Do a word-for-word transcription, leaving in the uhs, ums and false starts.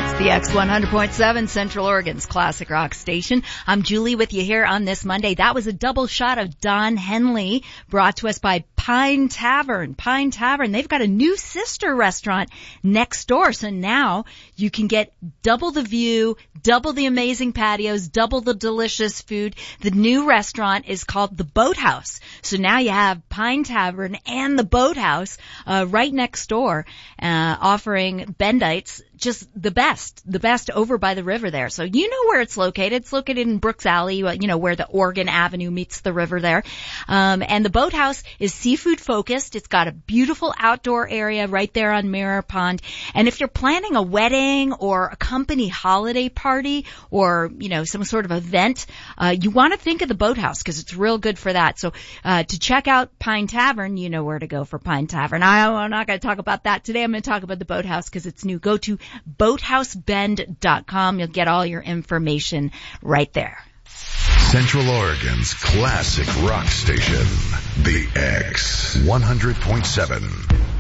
It's the X one hundred point seven Central Oregon's classic rock station. I'm Julie with you here on this Monday. That was a double shot of Don Henley, brought to us by Pine Tavern. Pine Tavern, they've got a new sister restaurant next door. So now you can get double the view, double the amazing patios, double the delicious food. The new restaurant is called The Boathouse. So now you have Pine Tavern and The Boathouse uh, right next door, uh, offering Bendites just the best, the best over by the river there. So you know where it's located. It's located in Brooks Alley, you know, where the Oregon Avenue meets the river there. Um, and the Boathouse is seafood focused. It's got a beautiful outdoor area right there on Mirror Pond. And if you're planning a wedding or a company holiday party or, you know, some sort of event, uh, you want to think of the Boathouse because it's real good for that. So, uh, to check out Pine Tavern, you know where to go for Pine Tavern. I, I'm not going to talk about that today. I'm going to talk about the Boathouse because it's new. Go to boathouse bend dot com. You'll get all your information right there. Central Oregon's classic rock station, the X one hundred point seven.